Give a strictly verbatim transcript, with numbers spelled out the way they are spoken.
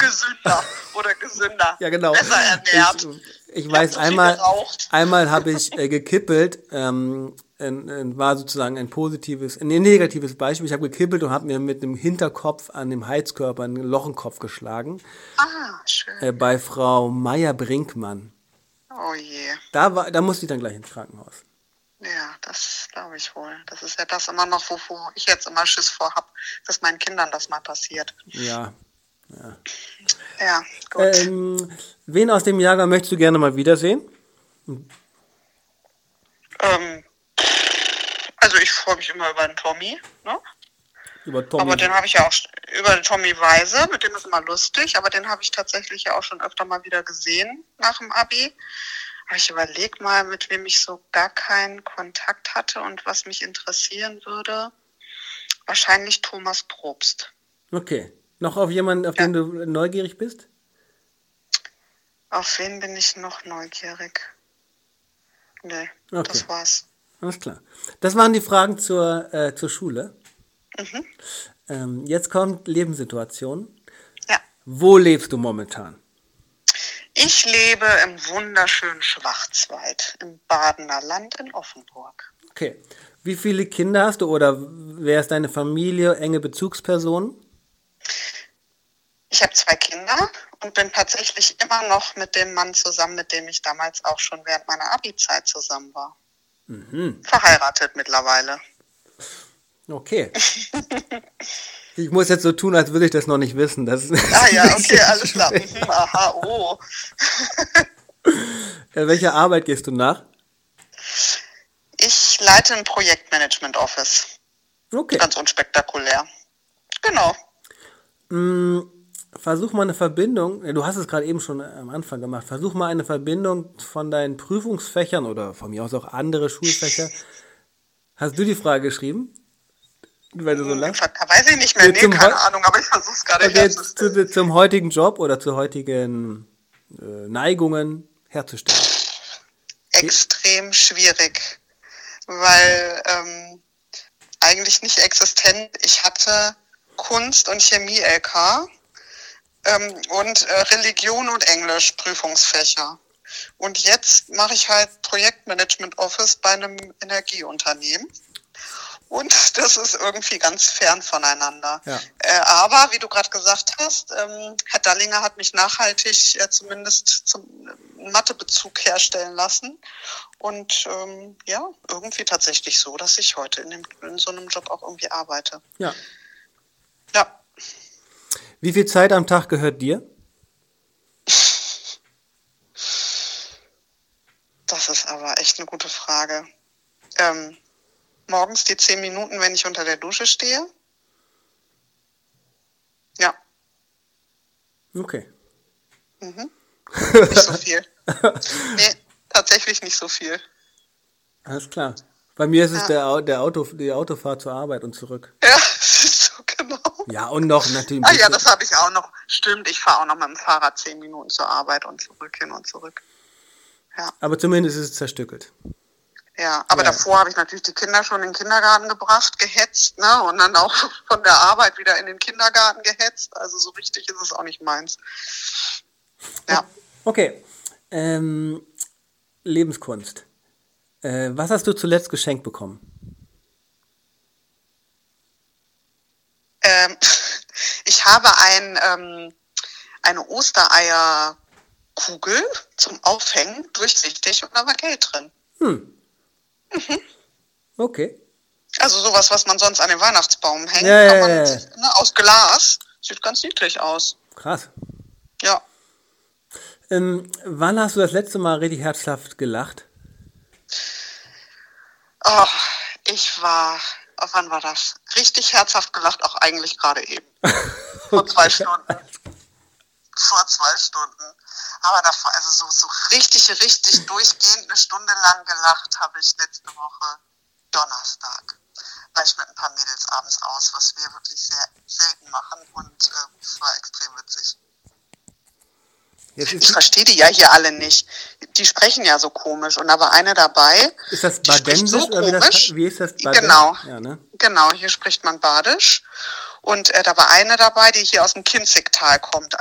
gesünder oder gesünder. Ja, genau. Besser ernährt. Ich, ich weiß, einmal, geraucht. einmal habe ich äh, gekippelt, ähm, ein, ein, war sozusagen ein positives, ein negatives Beispiel. Ich habe gekippelt und habe mir mit dem Hinterkopf an dem Heizkörper ein Loch im Kopf geschlagen. Ah, schön. Äh, bei Frau Meier-Brinkmann. Oh je. Da, war, da musste ich dann gleich ins Krankenhaus. Ja, das glaube ich wohl. Das ist ja das immer noch, wovor ich jetzt immer Schiss vor habe, dass meinen Kindern das mal passiert. Ja. Ja, ja gut. Ähm, wen aus dem Jahrgang möchtest du gerne mal wiedersehen? Ähm, also ich freue mich immer über den Tommy, ne? Über Tommy. Aber den habe ich ja auch, über den Tommy Weise, mit dem ist immer lustig, aber den habe ich tatsächlich ja auch schon öfter mal wieder gesehen nach dem Abi. Aber ich überlege mal, mit wem ich so gar keinen Kontakt hatte und was mich interessieren würde. Wahrscheinlich Thomas Probst. Okay. Noch auf jemanden, auf ja. den du neugierig bist? Auf wen bin ich noch neugierig? Nee, okay. Das war's. Alles klar. Das waren die Fragen zur, äh, zur Schule. Mhm. Ähm, jetzt kommt Lebenssituation. Ja. Wo lebst du momentan? Ich lebe im wunderschönen Schwarzwald, im Badener Land in Offenburg. Okay. Wie viele Kinder hast du oder wer ist deine Familie, enge Bezugspersonen? Ich habe zwei Kinder und bin tatsächlich immer noch mit dem Mann zusammen, mit dem ich damals auch schon während meiner Abi-Zeit zusammen war. Mhm. Verheiratet mittlerweile. Okay. Ich muss jetzt so tun, als würde ich das noch nicht wissen. Das ist ah ja, okay, alles klar. Aha, oh. Ja, welcher Arbeit gehst du nach? Ich leite ein Projektmanagement-Office. Okay. Ganz unspektakulär. Genau. Mm. Versuch mal eine Verbindung, du hast es gerade eben schon am Anfang gemacht, versuch mal eine Verbindung von deinen Prüfungsfächern oder von mir aus auch andere Schulfächer. Hast du die Frage geschrieben? Weil du so lachst? Weiß ich nicht mehr, nee, keine Heu- Ahnung, aber ich versuch's gerade okay, herzustellen. Zu, zum heutigen Job oder zu heutigen äh, Neigungen herzustellen. Extrem schwierig, weil ähm, eigentlich nicht existent. Ich hatte Kunst- und Chemie-L K Ähm, und äh, Religion und Englisch Prüfungsfächer. Und jetzt mache ich halt Projektmanagement Office bei einem Energieunternehmen. Und das ist irgendwie ganz fern voneinander. Ja. Äh, aber, wie du gerade gesagt hast, ähm, Herr Dallinger hat mich nachhaltig äh, zumindest zum äh, Mathebezug herstellen lassen. Und ähm, ja, irgendwie tatsächlich so, dass ich heute in, dem, in so einem Job auch irgendwie arbeite. Ja. Ja. Wie viel Zeit am Tag gehört dir? Das ist aber echt eine gute Frage. Ähm, morgens die zehn Minuten, wenn ich unter der Dusche stehe. Ja. Okay. Mhm. Nicht so viel. Nee, tatsächlich nicht so viel. Alles klar. Bei mir ist es ja. der, der Auto, die Autofahrt zur Arbeit und zurück. Ja, so genau. Ja, und noch natürlich. Ah ja, das habe ich auch noch. Stimmt, ich fahre auch noch mit dem Fahrrad zehn Minuten zur Arbeit und zurück, hin und zurück. Ja. Aber zumindest ist es zerstückelt. Ja, aber ja. davor habe ich natürlich die Kinder schon in den Kindergarten gebracht, gehetzt, ne? Und dann auch von der Arbeit wieder in den Kindergarten gehetzt. Also so richtig ist es auch nicht meins. Ja. Okay. Ähm, Lebenskunst. Äh, was hast du zuletzt geschenkt bekommen? Ähm, ich habe ein, ähm, eine Ostereierkugel zum Aufhängen, durchsichtig, und da war Geld drin. Hm. Mhm. Okay. Also sowas, was man sonst an den Weihnachtsbaum hängt, ja, kann man, ja, ja. Ne, aus Glas. Sieht ganz niedlich aus. Krass. Ja. Ähm, wann hast du das letzte Mal richtig herzhaft gelacht? Oh, ich war, oh, wann war das? Richtig herzhaft gelacht, auch eigentlich gerade eben. Vor zwei okay. Stunden. Vor zwei Stunden. Aber davor, also so, so richtig, richtig durchgehend eine Stunde lang gelacht habe ich letzte Woche Donnerstag. War ich mit ein paar Mädels abends aus, was wir wirklich sehr selten machen, und äh, es war extrem witzig. Ich verstehe die ja hier alle nicht. Die sprechen ja so komisch, und da war eine dabei. Ist das die spricht so Badisch? komisch. Wie, ist das Badisch? Genau. Ja, ne? Genau, hier spricht man Badisch. Und äh, da war eine dabei, die hier aus dem Kinzigtal kommt.